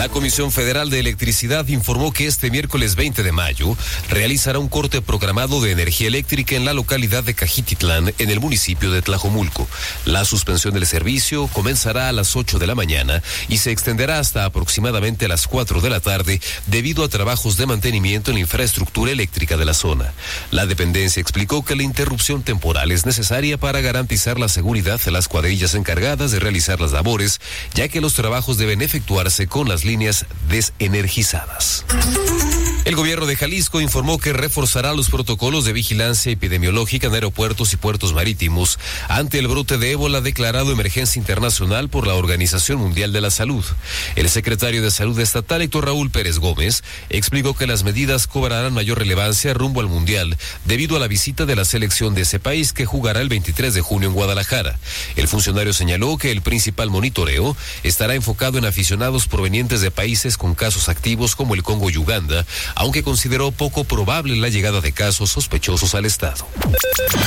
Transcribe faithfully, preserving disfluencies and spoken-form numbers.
La Comisión Federal de Electricidad informó que este miércoles veinte de mayo realizará un corte programado de energía eléctrica en la localidad de Cajititlán, en el municipio de Tlajomulco. La suspensión del servicio comenzará a las ocho de la mañana y se extenderá hasta aproximadamente las cuatro de la tarde debido a trabajos de mantenimiento en la infraestructura eléctrica de la zona. La dependencia explicó que la interrupción temporal es necesaria para garantizar la seguridad de las cuadrillas encargadas de realizar las labores, ya que los trabajos deben efectuarse con las líneas desenergizadas. El gobierno de Jalisco informó que reforzará los protocolos de vigilancia epidemiológica en aeropuertos y puertos marítimos ante el brote de ébola declarado emergencia internacional por la Organización Mundial de la Salud. El secretario de Salud estatal, Héctor Raúl Pérez Gómez, explicó que las medidas cobrarán mayor relevancia rumbo al Mundial debido a la visita de la selección de ese país que jugará el veintitrés de junio en Guadalajara. El funcionario señaló que el principal monitoreo estará enfocado en aficionados provenientes de países con casos activos como el Congo y Uganda, aunque consideró poco probable la llegada de casos sospechosos al estado.